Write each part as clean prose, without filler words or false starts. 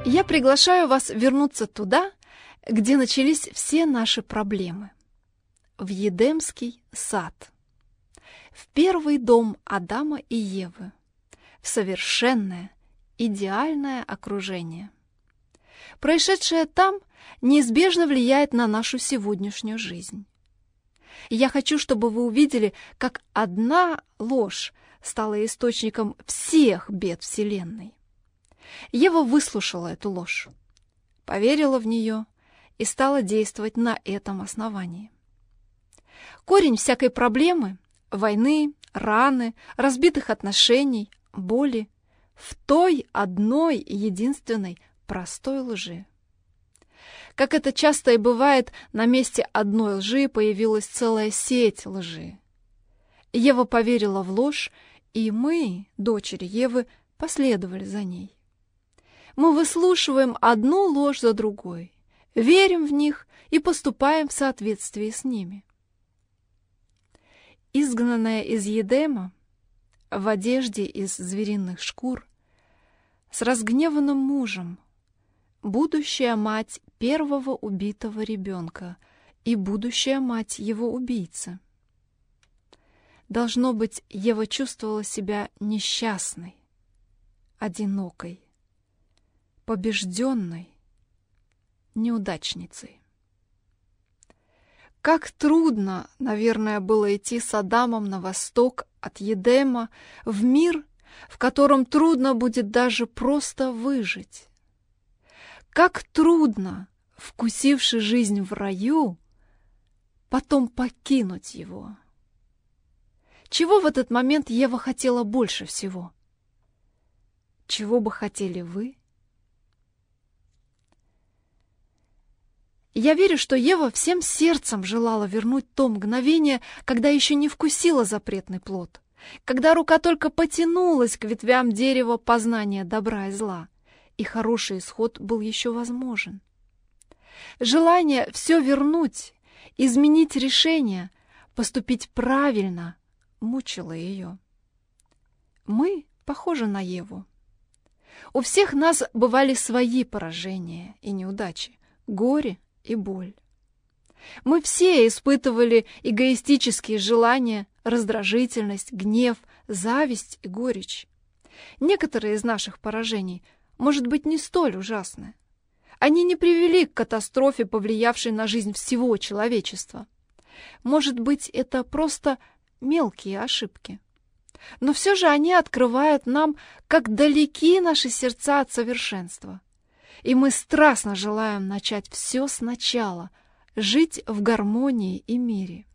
Я приглашаю вас вернуться туда, где начались все наши проблемы. В Едемский сад. В первый дом Адама и Евы. В совершенное, идеальное окружение. Происшедшее там неизбежно влияет на нашу сегодняшнюю жизнь. И я хочу, чтобы вы увидели, как одна ложь стала источником всех бед Вселенной. Ева выслушала эту ложь, поверила в нее и стала действовать на этом основании. Корень всякой проблемы, войны, раны, разбитых отношений, боли в той одной единственной простой лжи. Как это часто и бывает, на месте одной лжи появилась целая сеть лжи. Ева поверила в ложь, и мы, дочери Евы, последовали за ней. Мы выслушиваем одну ложь за другой, верим в них и поступаем в соответствии с ними. Изгнанная из Едема, в одежде из звериных шкур, с разгневанным мужем, будущая мать первого убитого ребенка и будущая мать его убийцы. Должно быть, Ева чувствовала себя несчастной, одинокой, побежденной, неудачницей. Как трудно, наверное, было идти с Адамом на восток от Едема в мир, в котором трудно будет даже просто выжить. Как трудно, вкусивши жизнь в раю, потом покинуть его. Чего в этот момент Ева хотела больше всего? Чего бы хотели вы? Я верю, что Ева всем сердцем желала вернуть то мгновение, когда еще не вкусила запретный плод, когда рука только потянулась к ветвям дерева познания добра и зла, и хороший исход был еще возможен. Желание все вернуть, изменить решение, поступить правильно мучило ее. Мы похожи на Еву. У всех нас бывали свои поражения и неудачи, горе и боль. Мы все испытывали эгоистические желания, раздражительность, гнев, зависть и горечь. Некоторые из наших поражений, может быть, не столь ужасны. Они не привели к катастрофе, повлиявшей на жизнь всего человечества. Может быть, это просто мелкие ошибки. Но все же они открывают нам, как далеки наши сердца от совершенства. И мы страстно желаем начать все сначала, жить в гармонии и мире.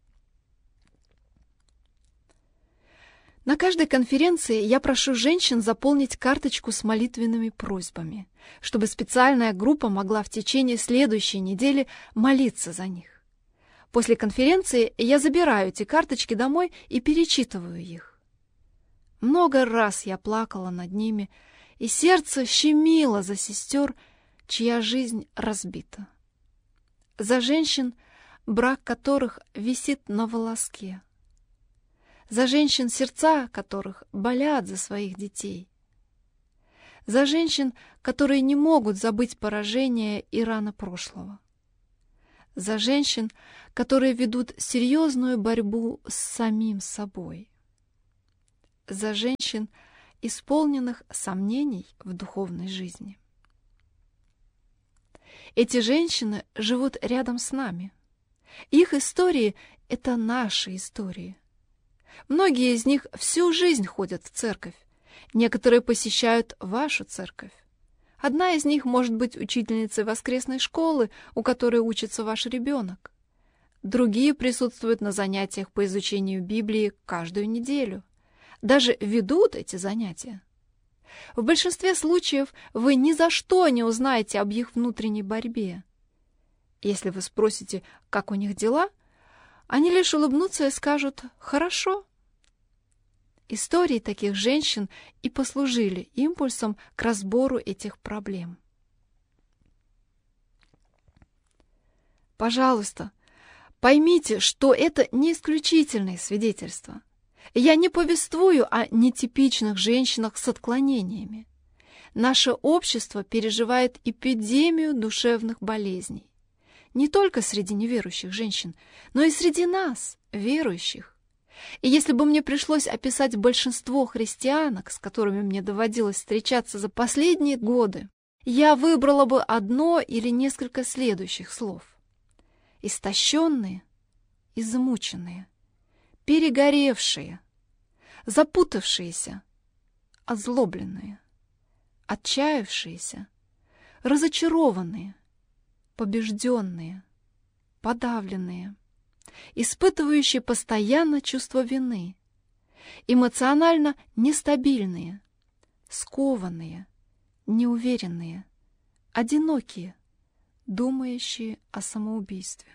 На каждой конференции я прошу женщин заполнить карточку с молитвенными просьбами, чтобы специальная группа могла в течение следующей недели молиться за них. После конференции я забираю эти карточки домой и перечитываю их. Много раз я плакала над ними, и сердце щемило за сестер, чья жизнь разбита. За женщин, брак которых висит на волоске. За женщин, сердца которых болят за своих детей. За женщин, которые не могут забыть поражение и раны прошлого. За женщин, которые ведут серьезную борьбу с самим собой. За женщин, исполненных сомнений в духовной жизни. Эти женщины живут рядом с нами. Их истории — это наши истории. Многие из них всю жизнь ходят в церковь. Некоторые посещают вашу церковь. Одна из них может быть учительницей воскресной школы, у которой учится ваш ребенок. Другие присутствуют на занятиях по изучению Библии каждую неделю. Даже ведут эти занятия. В большинстве случаев вы ни за что не узнаете об их внутренней борьбе. Если вы спросите, как у них дела, они лишь улыбнутся и скажут «хорошо». Истории таких женщин и послужили импульсом к разбору этих проблем. Пожалуйста, поймите, что это не исключительные свидетельства. Я не повествую о нетипичных женщинах с отклонениями. Наше общество переживает эпидемию душевных болезней. Не только среди неверующих женщин, но и среди нас, верующих. И если бы мне пришлось описать большинство христианок, с которыми мне доводилось встречаться за последние годы, я выбрала бы одно или несколько следующих слов. Истощенные, измученные, перегоревшие, запутавшиеся, озлобленные, отчаявшиеся, разочарованные, побежденные, подавленные, испытывающие постоянно чувство вины, эмоционально нестабильные, скованные, неуверенные, одинокие, думающие о самоубийстве.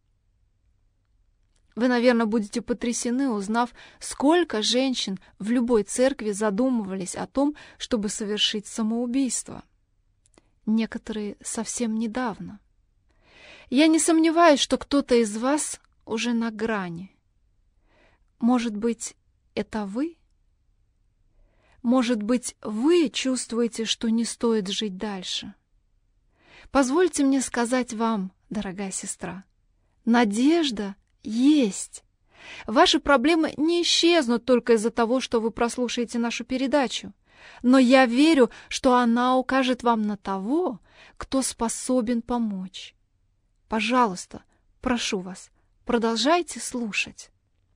Вы, наверное, будете потрясены, узнав, сколько женщин в любой церкви задумывались о том, чтобы совершить самоубийство. Некоторые совсем недавно. Я не сомневаюсь, что кто-то из вас уже на грани. Может быть, это вы? Может быть, вы чувствуете, что не стоит жить дальше? Позвольте мне сказать вам, дорогая сестра, надежда есть. Ваши проблемы не исчезнут только из-за того, что вы прослушаете нашу передачу. Но я верю, что она укажет вам на того, кто способен помочь. Пожалуйста, прошу вас, продолжайте слушать.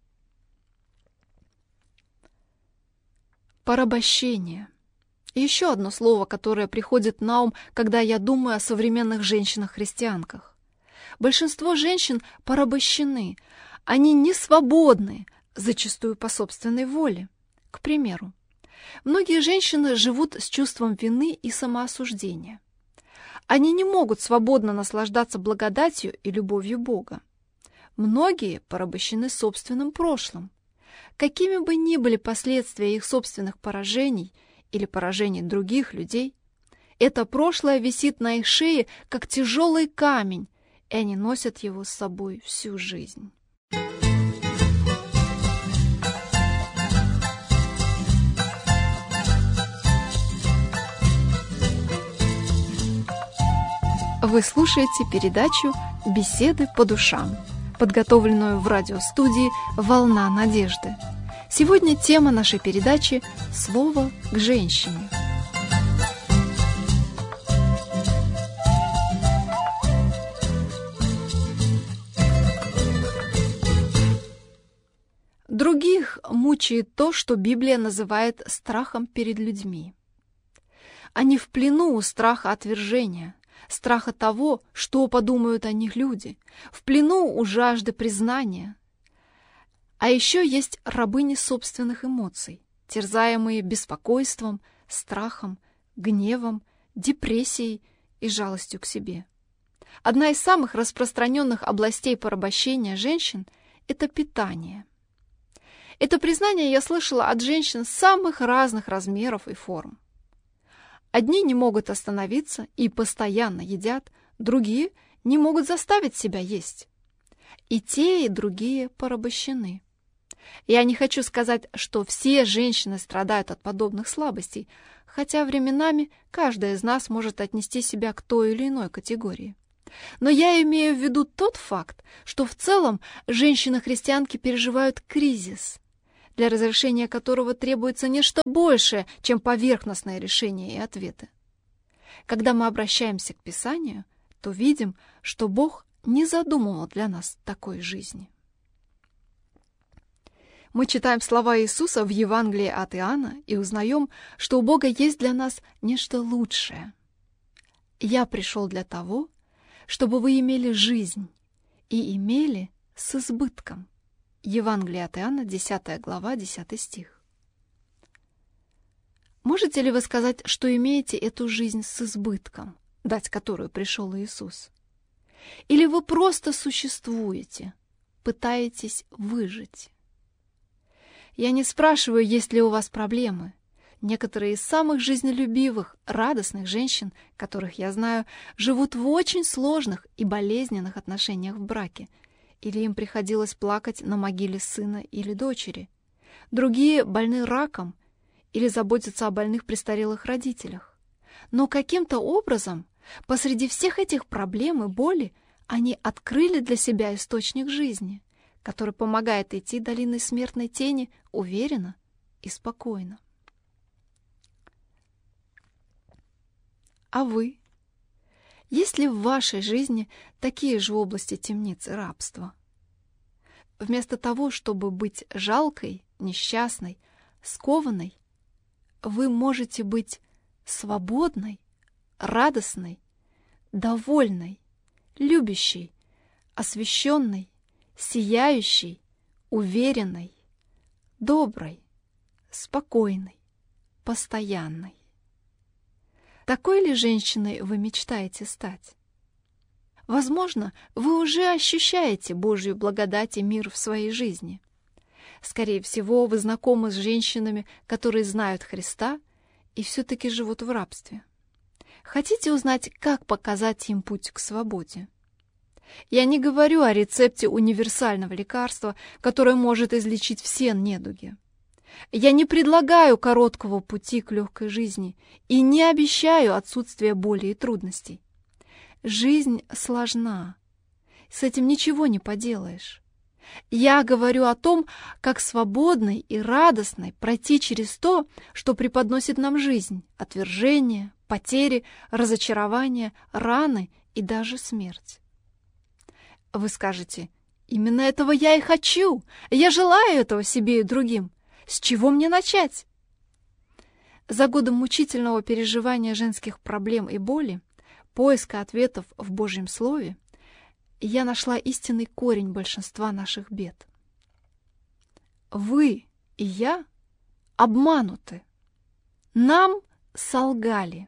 Порабощение. Еще одно слово, которое приходит на ум, когда я думаю о современных женщинах-христианках. Большинство женщин порабощены. Они не свободны, зачастую по собственной воле. К примеру, многие женщины живут с чувством вины и самоосуждения. Они не могут свободно наслаждаться благодатью и любовью Бога. Многие порабощены собственным прошлым. Какими бы ни были последствия их собственных поражений или поражений других людей, это прошлое висит на их шее, как тяжелый камень, и они носят его с собой всю жизнь. Вы слушаете передачу «Беседы по душам», подготовленную в радиостудии «Волна надежды». Сегодня тема нашей передачи «Слово к женщине». Других мучает то, что Библия называет страхом перед людьми. Они в плену у страха отвержения, страха того, что подумают о них люди, в плену у жажды признания. А еще есть рабыни собственных эмоций, терзаемые беспокойством, страхом, гневом, депрессией и жалостью к себе. Одна из самых распространенных областей порабощения женщин – это питание. Это признание я слышала от женщин самых разных размеров и форм. Одни не могут остановиться и постоянно едят, другие не могут заставить себя есть. И те, и другие порабощены. Я не хочу сказать, что все женщины страдают от подобных слабостей, хотя временами каждая из нас может отнести себя к той или иной категории. Но я имею в виду тот факт, что в целом женщины-христианки переживают кризис, для разрешения которого требуется нечто большее, чем поверхностные решения и ответы. Когда мы обращаемся к Писанию, то видим, что Бог не задумывал для нас такой жизни. Мы читаем слова Иисуса в Евангелии от Иоанна и узнаем, что у Бога есть для нас нечто лучшее. «Я пришел для того, чтобы вы имели жизнь и имели с избытком». Евангелие от Иоанна, 10 глава, 10 стих. Можете ли вы сказать, что имеете эту жизнь с избытком, дать которую пришел Иисус? Или вы просто существуете, пытаетесь выжить? Я не спрашиваю, есть ли у вас проблемы. Некоторые из самых жизнелюбивых, радостных женщин, которых я знаю, живут в очень сложных и болезненных отношениях в браке, или им приходилось плакать на могиле сына или дочери. Другие больны раком или заботятся о больных престарелых родителях. Но каким-то образом посреди всех этих проблем и боли они открыли для себя источник жизни, который помогает идти долиной смертной тени уверенно и спокойно. А вы? Есть ли в вашей жизни такие же области темницы рабства? Вместо того, чтобы быть жалкой, несчастной, скованной, вы можете быть свободной, радостной, довольной, любящей, освященной, сияющей, уверенной, доброй, спокойной, постоянной. Такой ли женщиной вы мечтаете стать? Возможно, вы уже ощущаете Божью благодать и мир в своей жизни. Скорее всего, вы знакомы с женщинами, которые знают Христа и все-таки живут в рабстве. Хотите узнать, как показать им путь к свободе? Я не говорю о рецепте универсального лекарства, которое может излечить все недуги. Я не предлагаю короткого пути к легкой жизни и не обещаю отсутствие боли и трудностей. Жизнь сложна. С этим ничего не поделаешь. Я говорю о том, как свободной и радостной пройти через то, что преподносит нам жизнь: отвержение, потери, разочарования, раны и даже смерть. Вы скажете: именно этого я и хочу, я желаю этого себе и другим. С чего мне начать? За годы мучительного переживания женских проблем и боли, поиска ответов в Божьем Слове, я нашла истинный корень большинства наших бед. Вы и я обмануты. Нам солгали.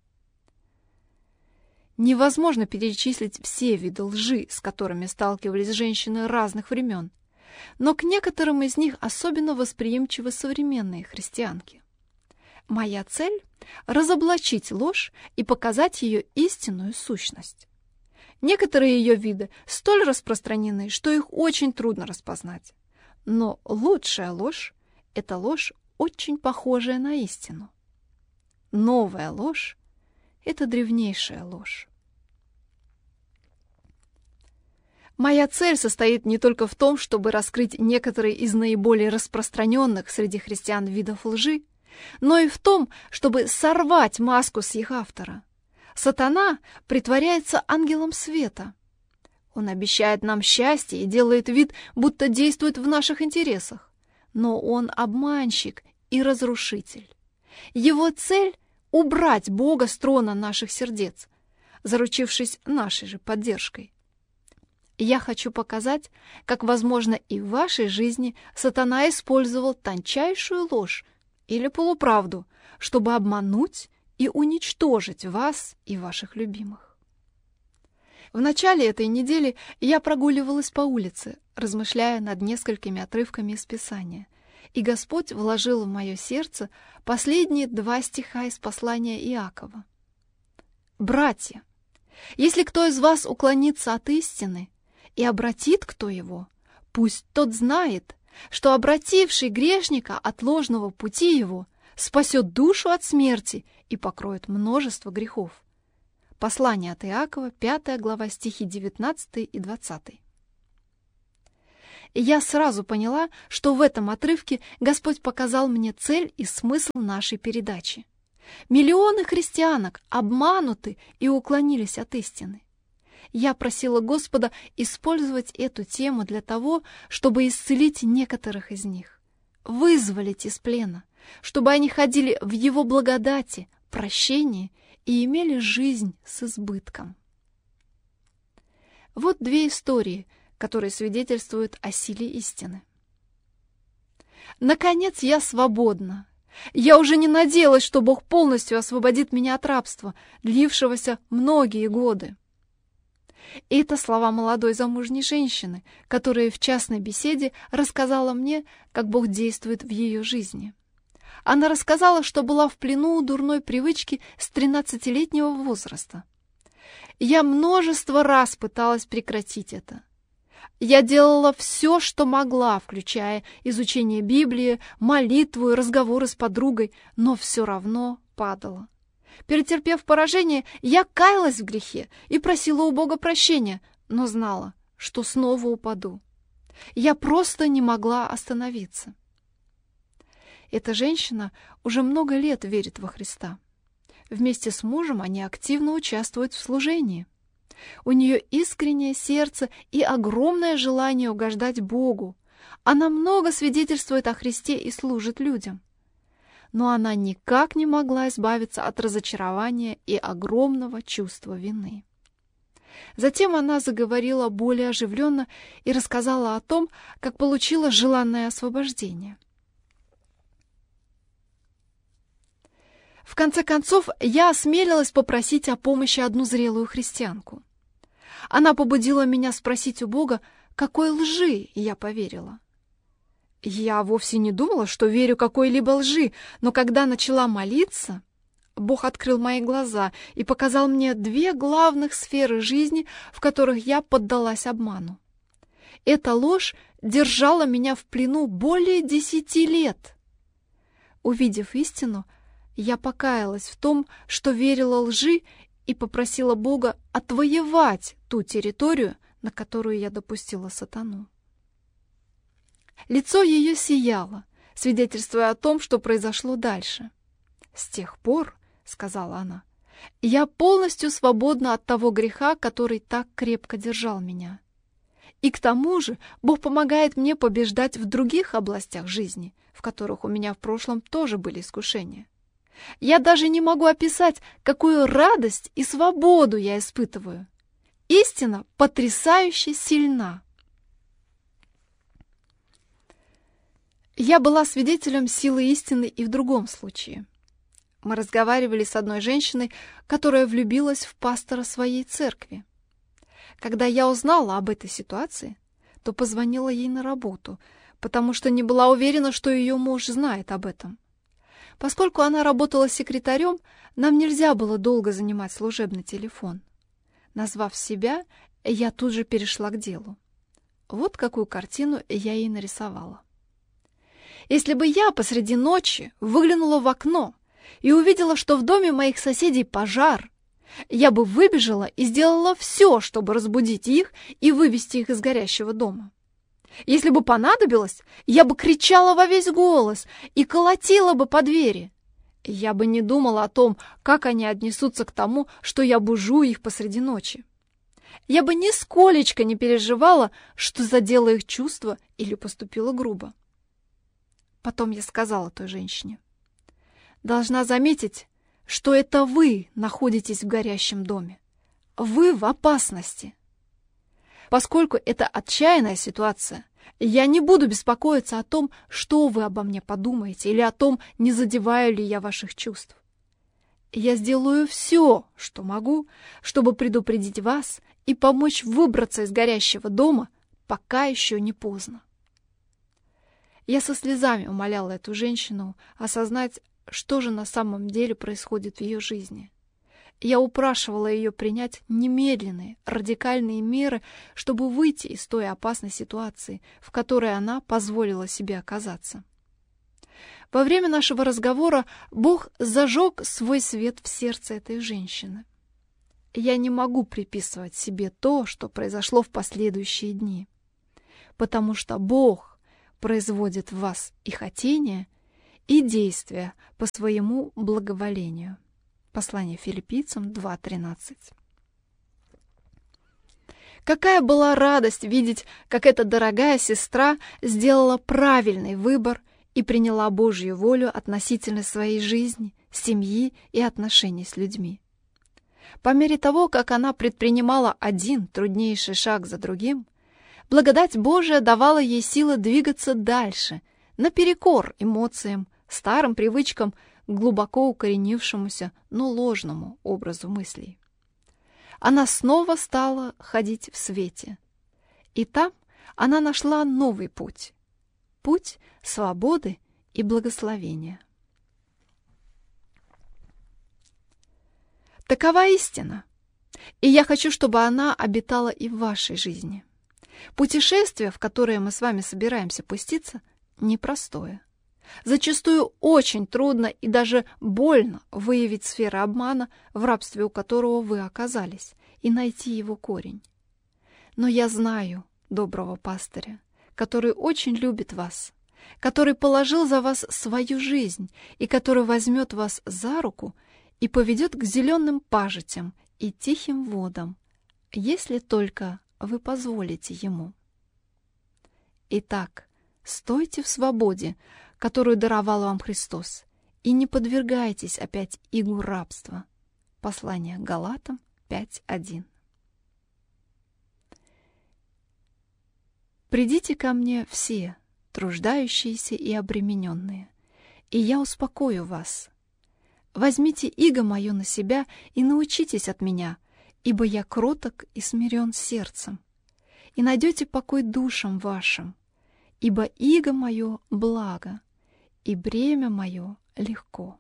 Невозможно перечислить все виды лжи, с которыми сталкивались женщины разных времен, но к некоторым из них особенно восприимчивы современные христианки. Моя цель — разоблачить ложь и показать ее истинную сущность. Некоторые ее виды столь распространены, что их очень трудно распознать. Но лучшая ложь — это ложь, очень похожая на истину. Новая ложь — это древнейшая ложь. Моя цель состоит не только в том, чтобы раскрыть некоторые из наиболее распространенных среди христиан видов лжи, но и в том, чтобы сорвать маску с их автора. Сатана притворяется ангелом света. Он обещает нам счастье и делает вид, будто действует в наших интересах. Но он обманщик и разрушитель. Его цель — убрать Бога с трона наших сердец, заручившись нашей же поддержкой. Я хочу показать, как, возможно, и в вашей жизни сатана использовал тончайшую ложь или полуправду, чтобы обмануть и уничтожить вас и ваших любимых. В начале этой недели я прогуливалась по улице, размышляя над несколькими отрывками из Писания, и Господь вложил в мое сердце последние 2 стиха из послания Иакова. «Братья, если кто из вас уклонится от истины и обратит кто его, пусть тот знает, что обративший грешника от ложного пути его спасет душу от смерти и покроет множество грехов». Послание от Иакова, 5 глава, стихи 19 и 20. И я сразу поняла, что в этом отрывке Господь показал мне цель и смысл нашей передачи. Миллионы христианок обмануты и уклонились от истины. Я просила Господа использовать эту тему для того, чтобы исцелить некоторых из них, вызволить из плена, чтобы они ходили в Его благодати, прощении и имели жизнь с избытком. Вот 2 истории, которые свидетельствуют о силе истины. Наконец я свободна. Я уже не надеялась, что Бог полностью освободит меня от рабства, длившегося многие годы. И это слова молодой замужней женщины, которая в частной беседе рассказала мне, как Бог действует в ее жизни. Она рассказала, что была в плену у дурной привычки с 13-летнего возраста. Я множество раз пыталась прекратить это. Я делала все, что могла, включая изучение Библии, молитву и разговоры с подругой, но все равно падала. Перетерпев поражение, я каялась в грехе и просила у Бога прощения, но знала, что снова упаду. Я просто не могла остановиться. Эта женщина уже много лет верит во Христа. Вместе с мужем они активно участвуют в служении. У нее искреннее сердце и огромное желание угождать Богу. Она много свидетельствует о Христе и служит людям. Но она никак не могла избавиться от разочарования и огромного чувства вины. Затем она заговорила более оживленно и рассказала о том, как получила желанное освобождение. В конце концов, я осмелилась попросить о помощи одну зрелую христианку. Она побудила меня спросить у Бога, какой лжи я поверила. Я вовсе не думала, что верю какой-либо лжи, но когда начала молиться, Бог открыл мои глаза и показал мне две главных сферы жизни, в которых я поддалась обману. Эта ложь держала меня в плену более 10 лет. Увидев истину, я покаялась в том, что верила лжи, и попросила Бога отвоевать ту территорию, на которую я допустила сатану. Лицо ее сияло, свидетельствуя о том, что произошло дальше. «С тех пор, — сказала она, — я полностью свободна от того греха, который так крепко держал меня. И к тому же Бог помогает мне побеждать в других областях жизни, в которых у меня в прошлом тоже были искушения. Я даже не могу описать, какую радость и свободу я испытываю. Истина потрясающе сильна». Я была свидетелем силы истины и в другом случае. Мы разговаривали с одной женщиной, которая влюбилась в пастора своей церкви. Когда я узнала об этой ситуации, то позвонила ей на работу, потому что не была уверена, что ее муж знает об этом. Поскольку она работала секретарем, нам нельзя было долго занимать служебный телефон. Назвав себя, я тут же перешла к делу. Вот какую картину я ей нарисовала. Если бы я посреди ночи выглянула в окно и увидела, что в доме моих соседей пожар, я бы выбежала и сделала все, чтобы разбудить их и вывести их из горящего дома. Если бы понадобилось, я бы кричала во весь голос и колотила бы по двери. Я бы не думала о том, как они отнесутся к тому, что я бужу их посреди ночи. Я бы нисколечко не переживала, что задела их чувства или поступила грубо. Потом я сказала той женщине: «Должна заметить, что это вы находитесь в горящем доме. Вы в опасности. Поскольку это отчаянная ситуация, я не буду беспокоиться о том, что вы обо мне подумаете, или о том, не задеваю ли я ваших чувств. Я сделаю все, что могу, чтобы предупредить вас и помочь выбраться из горящего дома, пока еще не поздно». Я со слезами умоляла эту женщину осознать, что же на самом деле происходит в ее жизни. Я упрашивала ее принять немедленные, радикальные меры, чтобы выйти из той опасной ситуации, в которой она позволила себе оказаться. Во время нашего разговора Бог зажег свой свет в сердце этой женщины. Я не могу приписывать себе то, что произошло в последующие дни, потому что Бог производит в вас и хотение, и действия по своему благоволению. Послание Филиппийцам 2:13. Какая была радость видеть, как эта дорогая сестра сделала правильный выбор и приняла Божью волю относительно своей жизни, семьи и отношений с людьми. По мере того, как она предпринимала один труднейший шаг за другим, благодать Божия давала ей силы двигаться дальше, наперекор эмоциям, старым привычкам, глубоко укоренившемуся, но ложному образу мыслей. Она снова стала ходить в свете. И там она нашла новый путь. Путь свободы и благословения. Такова истина. И я хочу, чтобы она обитала и в вашей жизни. Путешествие, в которое мы с вами собираемся пуститься, непростое. Зачастую очень трудно и даже больно выявить сферы обмана, в рабстве у которого вы оказались, и найти его корень. Но я знаю доброго пастыря, который очень любит вас, который положил за вас свою жизнь и который возьмет вас за руку и поведет к зеленым пажитям и тихим водам, если только вы позволите ему. Итак, стойте в свободе, которую даровал вам Христос, и не подвергайтесь опять игу рабства. Послание к Галатам 5:1. «Придите ко мне все, труждающиеся и обремененные, и я успокою вас. Возьмите иго мое на себя и научитесь от меня, ибо я кроток и смирен сердцем, и найдете покой душам вашим, ибо иго мое благо, и бремя мое легко».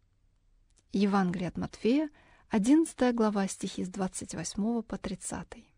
Евангелие от Матфея, 11 глава, стихи с 28 по 30.